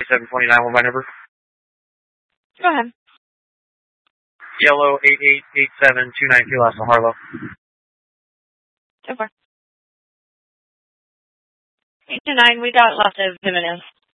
729, what my number? Go ahead. Yellow 888729 Last Harlow. So far. 8 to 9, we got lots of Jimenez.